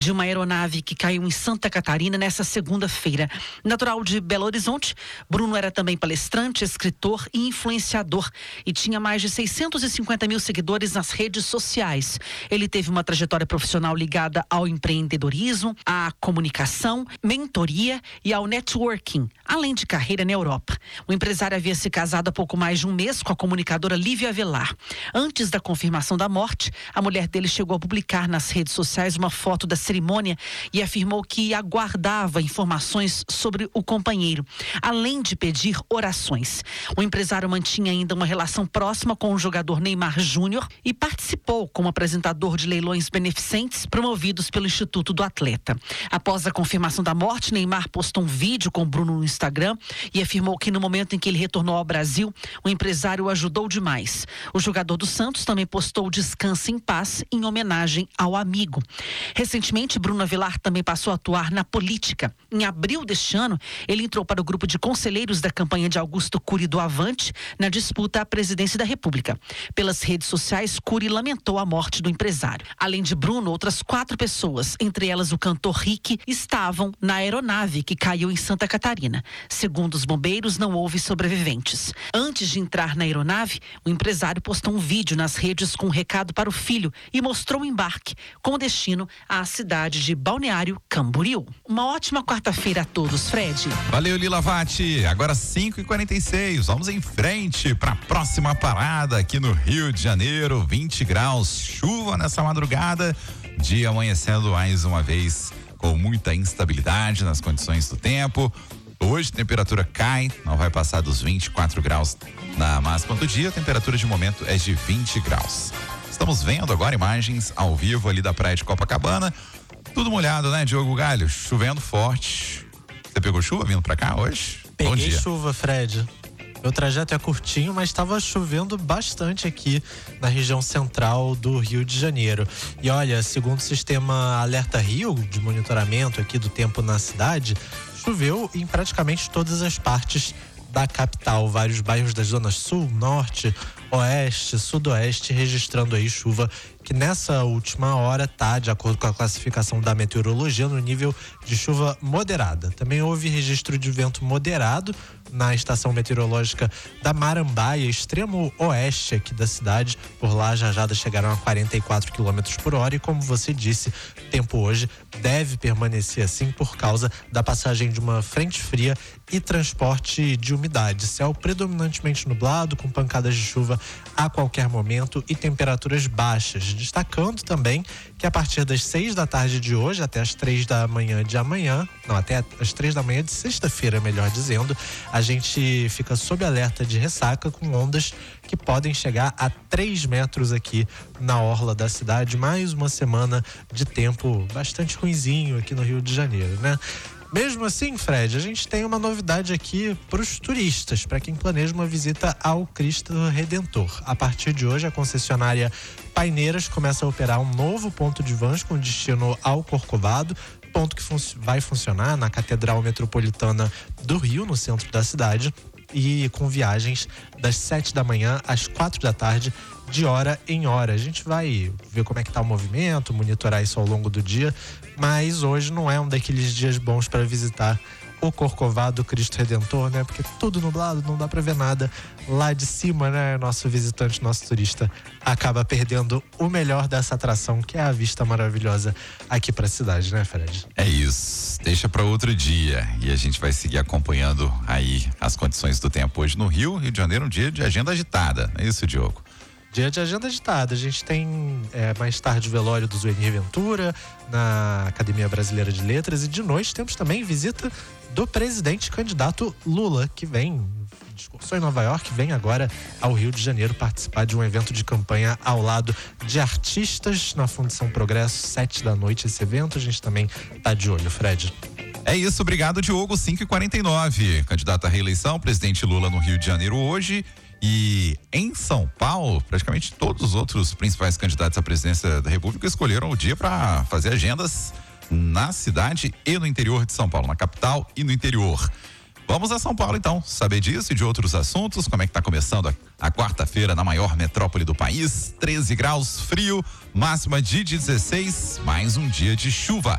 de uma aeronave que caiu em Santa Catarina nessa segunda-feira. Natural de Belo Horizonte, Bruno era também palestrante, escritor e influenciador e tinha mais de 650 mil seguidores nas redes sociais. Ele teve uma trajetória profissional ligada ao empreendedorismo, à comunicação, mentoria e ao networking, além de carreira na Europa. O empresário havia se casado há pouco mais de um mês com a comunicadora Lívia Avelar. Antes da confirmação da morte, a mulher dele chegou a publicar nas redes sociais uma foto da cerimônia e afirmou que aguardava informações sobre o companheiro, além de pedir orações. O empresário mantinha ainda uma relação próxima com o jogador Neymar Júnior e participou como apresentador de leilões beneficentes promovidos pelo Instituto do Atleta. Após a confirmação da morte, Neymar postou um vídeo com Bruno no Instagram e afirmou que no momento em que ele retornou ao Brasil, o empresário o ajudou demais. O jogador do Santos também postou "Descanse em paz" em homenagem ao amigo. Recentemente, Bruno Avelar também passou a atuar na política. Em abril deste ano, ele entrou para o grupo de conselheiros da campanha de Augusto Cury do Avante na disputa à presidência da República. Pelas redes sociais, Cury lamentou a morte do empresário. Além de Bruno, outras 4 pessoas, entre elas o cantor Rick, estavam na aeronave que caiu em Santa Catarina. Segundo os bombeiros, não houve sobreviventes. Antes de entrar na aeronave, o empresário postou um vídeo nas redes com um recado para o filho e mostrou o embarque, com destino à cidade de Balneário Camboriú. Uma ótima quarta-feira a todos, Fred. Valeu, Lila Vatti. Agora 5h46. Vamos em frente para a próxima parada aqui no Rio de Janeiro. 20 graus, chuva nessa madrugada. Dia amanhecendo mais uma vez com muita instabilidade nas condições do tempo. Hoje a temperatura cai, não vai passar dos 24 graus na máxima do dia. A temperatura de momento é de 20 graus. Estamos vendo agora imagens ao vivo ali da praia de Copacabana. Tudo molhado, né, Diogo Galho? Chovendo forte. Você pegou chuva vindo pra cá hoje? Bom dia. Peguei chuva, Fred. Meu trajeto é curtinho, mas estava chovendo bastante aqui na região central do Rio de Janeiro. E olha, segundo o sistema Alerta Rio, de monitoramento aqui do tempo na cidade, choveu em praticamente todas as partes da capital. Vários bairros das zonas sul, norte, oeste, sudoeste, registrando aí chuva que nessa última hora tá, de acordo com a classificação da meteorologia, no nível de chuva moderada. Também houve registro de vento moderado na estação meteorológica da Marambaia, extremo oeste aqui da cidade. Por lá, as rajadas chegaram a 44 km por hora e, como você disse, o tempo hoje deve permanecer assim por causa da passagem de uma frente fria e transporte de umidade. Céu predominantemente nublado, com pancadas de chuva a qualquer momento e temperaturas baixas. Destacando também que a partir das 6 da tarde de hoje até as 3 da manhã de amanhã, até as 3 da manhã de sexta-feira, melhor dizendo, a gente fica sob alerta de ressaca com ondas que podem chegar a 3 metros aqui na orla da cidade. Mais uma semana de tempo bastante ruinzinho aqui no Rio de Janeiro, né? Mesmo assim, Fred, a gente tem uma novidade aqui para os turistas, para quem planeja uma visita ao Cristo Redentor. A partir de hoje, a concessionária Paineiras começa a operar um novo ponto de vans com destino ao Corcovado, ponto que vai funcionar na Catedral Metropolitana do Rio, no centro da cidade, e com viagens das 7 da manhã às 4 da tarde, de hora em hora. A gente vai ver como é que tá o movimento, monitorar isso ao longo do dia, mas hoje não é um daqueles dias bons para visitar o Corcovado Cristo Redentor, né? Porque tudo nublado, não dá para ver nada lá de cima, né? Nosso visitante, nosso turista acaba perdendo o melhor dessa atração, que é a vista maravilhosa aqui pra cidade, né, Fred? É isso, deixa para outro dia e a gente vai seguir acompanhando aí as condições do tempo hoje no Rio de Janeiro, um dia de agenda agitada, não é isso, Diogo? Dia de agenda agitada. A gente tem mais tarde o velório do Zuenir Ventura na Academia Brasileira de Letras, e de noite temos também visita do presidente candidato Lula, que discursou em Nova York, vem agora ao Rio de Janeiro participar de um evento de campanha ao lado de artistas na Fundação Progresso, 7 da noite esse evento. A gente também tá de olho, Fred. É isso, obrigado, Diogo. 5h49. Candidato à reeleição, presidente Lula no Rio de Janeiro hoje. E em São Paulo, praticamente todos os outros principais candidatos à presidência da República escolheram o dia para fazer agendas na cidade e no interior de São Paulo, na capital e no interior. Vamos a São Paulo então, saber disso e de outros assuntos. Como é que tá começando a quarta-feira na maior metrópole do país? 13 graus, frio, máxima de 16, mais um dia de chuva.